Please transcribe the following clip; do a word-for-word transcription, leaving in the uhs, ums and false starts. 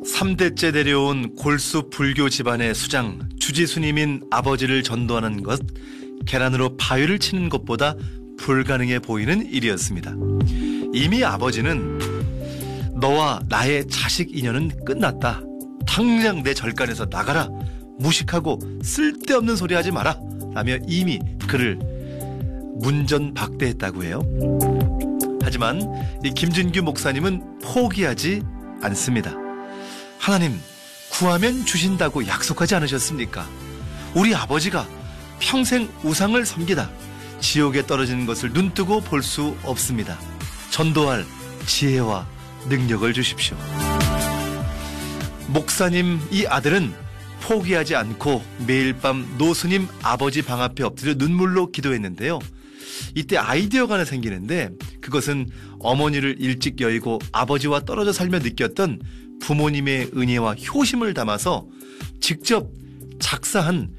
삼 대째 내려온 골수 불교 집안의 수장 주지스님인 아버지를 전도하는 것, 계란으로 바위를 치는 것보다 불가능해 보이는 일이었습니다. 이미 아버지는 너와 나의 자식 인연은 끝났다. 당장 내 절간에서 나가라. 무식하고 쓸데없는 소리 하지 마라. 라며 이미 그를 문전박대했다고 해요. 하지만 이 김준규 목사님은 포기하지 않습니다. 하나님, 구하면 주신다고 약속하지 않으셨습니까? 우리 아버지가 평생 우상을 섬기다 지옥에 떨어지는 것을 눈뜨고 볼 수 없습니다. 전도할 지혜와 능력을 주십시오. 목사님 이 아들은 포기하지 않고 매일 밤 노스님 아버지 방 앞에 엎드려 눈물로 기도했는데요. 이때 아이디어가 하나 생기는데, 그것은 어머니를 일찍 여의고 아버지와 떨어져 살며 느꼈던 부모님의 은혜와 효심을 담아서 직접 작사한